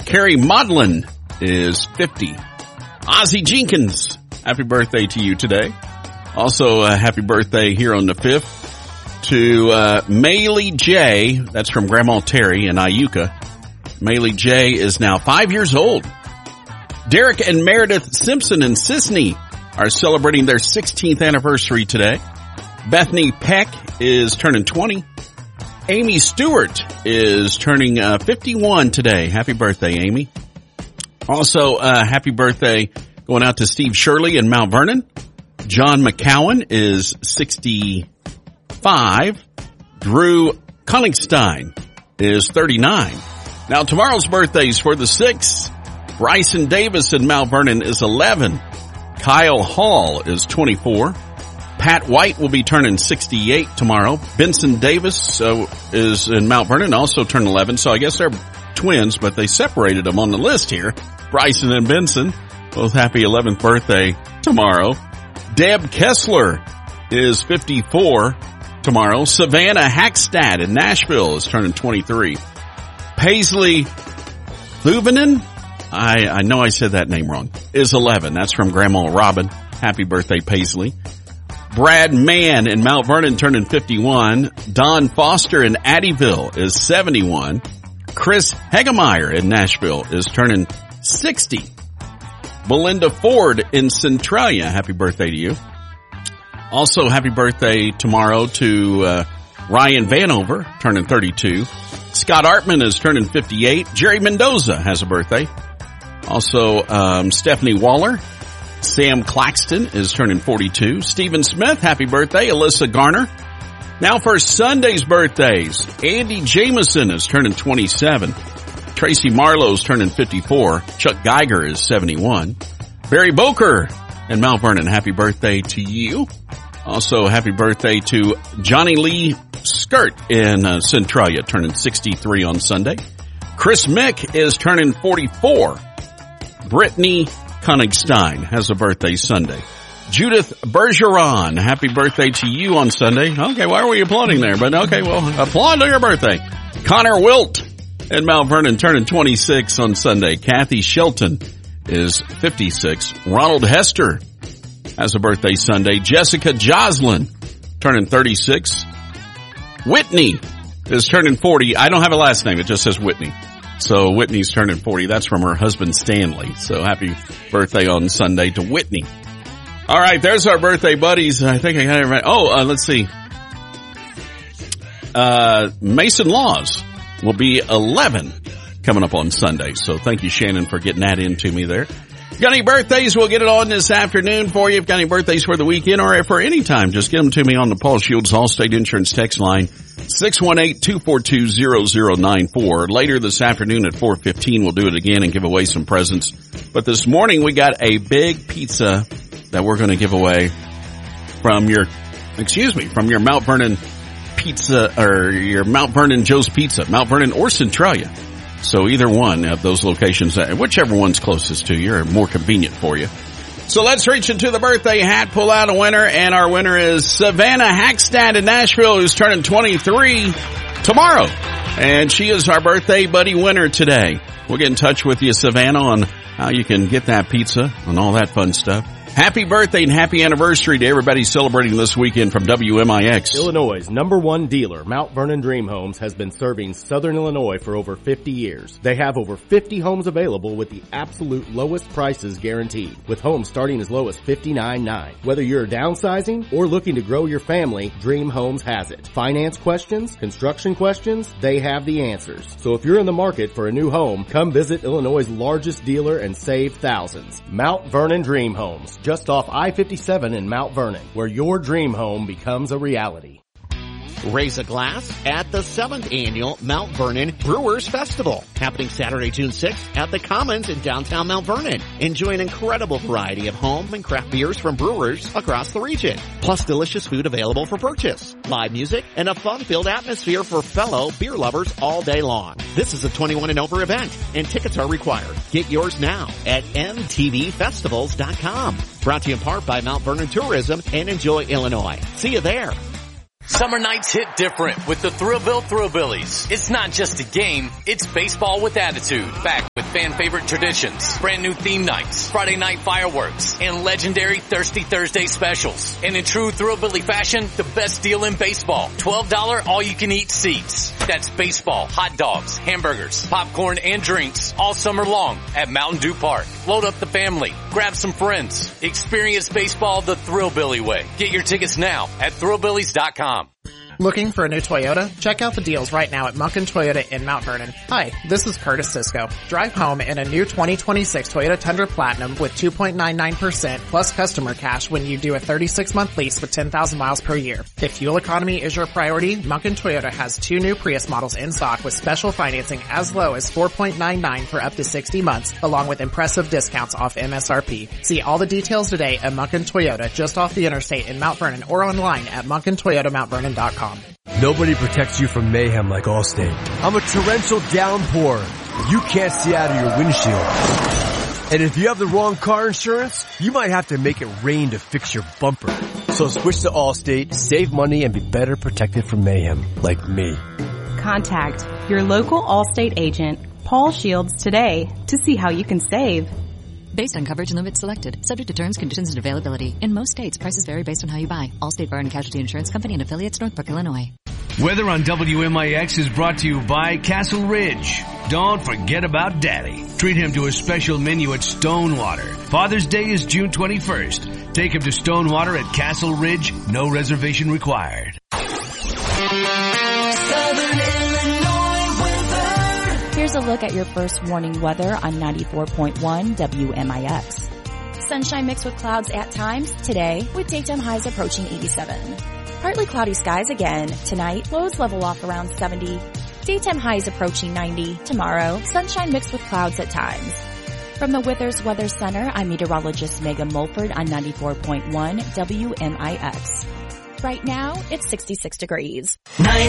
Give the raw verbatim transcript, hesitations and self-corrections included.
Carrie Maudlin is fifty. Ozzie Jenkins, happy birthday to you today. Also, uh, happy birthday here on the fifth to uh, Maylee J. That's from Grandma Terry in Iuka. Maylee J is now five years old. Derek and Meredith Simpson in Sisney are celebrating their sixteenth anniversary today. Bethany Peck is turning twenty. Amy Stewart is turning uh, fifty-one today. Happy birthday, Amy. Also, uh, happy birthday going out to Steve Shirley in Mount Vernon. John McCowan is sixty-five. Drew Koenigstein is thirty-nine. Now, tomorrow's birthdays for the sixth. Bryson Davis in Mount Vernon is eleven. Kyle Hall is twenty-four. Pat White will be turning sixty-eight tomorrow. Benson Davis uh, is in Mount Vernon, also turned eleven. So I guess they're twins, but they separated them on the list here. Bryson and Benson, both happy eleventh birthday tomorrow. Deb Kessler is fifty-four tomorrow. Savannah Hackstad in Nashville is turning twenty-three. Paisley Thuvinen, I, I know I said that name wrong, is eleven. That's from Grandma Robin. Happy birthday, Paisley. Brad Mann in Mount Vernon turning fifty-one. Don Foster in Addyville is seventy-one. Chris Hegemeyer in Nashville is turning sixty. Belinda Ford in Centralia, happy birthday to you. Also, happy birthday tomorrow to uh, Ryan Vanover, turning thirty-two. Scott Artman is turning fifty-eight. Jerry Mendoza has a birthday. Also, um, Stephanie Waller. Sam Claxton is turning forty-two. Stephen Smith, happy birthday. Alyssa Garner. Now for Sunday's birthdays. Andy Jameson is turning twenty-seven. Tracy Marlowe's turning fifty-four. Chuck Geiger is seventy-one. Barry Boker in Mount Vernon, happy birthday to you. Also, happy birthday to Johnny Lee Skirt in uh, Centralia, turning sixty-three on Sunday. Chris Mick is turning forty-four. Brittany Koenigstein has a birthday Sunday. Judith Bergeron, happy birthday to you on Sunday. Okay, why were you applauding there? But okay, well, applaud to your birthday. Connor Wilt in Mount Vernon turning twenty-six on Sunday. Kathy Shelton is fifty-six. Ronald Hester has a birthday Sunday. Jessica Joslin turning thirty-six. Whitney is turning forty. I don't have a last name. It just says Whitney. So Whitney's turning forty. That's from her husband Stanley. So happy birthday on Sunday to Whitney. All right, there's our birthday buddies. I think I got it right. Oh, uh, let's see. Uh, Mason Laws will be eleven coming up on Sunday. So thank you, Shannon, for getting that into me there. Got any birthdays? We'll get it on this afternoon for you. If you got any birthdays for the weekend or for any time, just get them to me on the Paul Shields Allstate Insurance text line, six one eight, two four two, zero zero nine four. Later this afternoon at four fifteen, we'll do it again and give away some presents. But this morning, we got a big pizza that we're going to give away from your, excuse me, from your Mount Vernon pizza, or your Mount Vernon Joe's Pizza, Mount Vernon or Centralia. So either one of those locations, whichever one's closest to you or more convenient for you. So let's reach into the birthday hat, pull out a winner, and our winner is Savannah Hackstad in Nashville, who's turning twenty-three tomorrow. And she is our birthday buddy winner today. We'll get in touch with you, Savannah, on how you can get that pizza and all that fun stuff. Happy birthday and happy anniversary to everybody celebrating this weekend from W M I X. Illinois' number one dealer, Mount Vernon Dream Homes, has been serving Southern Illinois for over fifty years. They have over fifty homes available with the absolute lowest prices guaranteed, with homes starting as low as fifty-nine thousand nine hundred dollars. Whether you're downsizing or looking to grow your family, Dream Homes has it. Finance questions, construction questions, they have the answers. So if you're in the market for a new home, come visit Illinois' largest dealer and save thousands. Mount Vernon Dream Homes, just off I fifty-seven in Mount Vernon, where your dream home becomes a reality. Raise a glass at the seventh Annual Mount Vernon Brewers Festival, happening Saturday, June sixth at the Commons in downtown Mount Vernon. Enjoy an incredible variety of home and craft beers from brewers across the region, plus delicious food available for purchase, live music, and a fun-filled atmosphere for fellow beer lovers all day long. This is a twenty-one and over event, and tickets are required. Get yours now at m t v festivals dot com. Brought to you in part by Mount Vernon Tourism and Enjoy Illinois. See you there. Summer nights hit different with the Thrillville Thrillbillies. It's not just a game, it's baseball with attitude. Back with fan favorite traditions, brand new theme nights, Friday night fireworks, and legendary Thirsty Thursday specials. And in true Thrillbilly fashion, the best deal in baseball. twelve dollars all-you-can-eat seats. That's baseball, hot dogs, hamburgers, popcorn, and drinks all summer long at Mountain Dew Park. Load up the family. Grab some friends. Experience baseball the Thrillbilly way. Get your tickets now at thrillbillies dot com. Looking for a new Toyota? Check out the deals right now at Munkin Toyota in Mount Vernon. Hi, this is Curtis Cisco. Drive home in a new twenty twenty-six Toyota Tundra Platinum with two point nine nine percent plus customer cash when you do a thirty-six month lease with ten thousand miles per year. If fuel economy is your priority, Munkin Toyota has two new Prius models in stock with special financing as low as four point nine nine for up to sixty months, along with impressive discounts off M S R P. See all the details today at Munkin Toyota just off the interstate in Mount Vernon or online at munkin toyota mount vernon dot com. Nobody protects you from mayhem like Allstate. I'm a torrential downpour. You can't see out of your windshield. And if you have the wrong car insurance, you might have to make it rain to fix your bumper. So switch to Allstate, save money, and be better protected from mayhem like me. Contact your local Allstate agent, Paul Shields, today to see how you can save. Based on coverage and limits selected. Subject to terms, conditions, and availability. In most states, prices vary based on how you buy. Allstate Fire and Casualty Insurance Company and affiliates, Northbrook, Illinois. Weather on W M I X is brought to you by Castle Ridge. Don't forget about Daddy. Treat him to a special menu at Stonewater. Father's Day is June twenty-first. Take him to Stonewater at Castle Ridge. No reservation required. Here's a look at your first warning weather on ninety-four point one W M I X. Sunshine mixed with clouds at times today, with daytime highs approaching eighty-seven. Partly cloudy skies again tonight, lows level off around seventy. Daytime highs approaching ninety. Tomorrow, sunshine mixed with clouds at times. From the Withers Weather Center, I'm meteorologist Megan Mulford on ninety-four point one W M I X. Right now, it's sixty-six degrees. ninety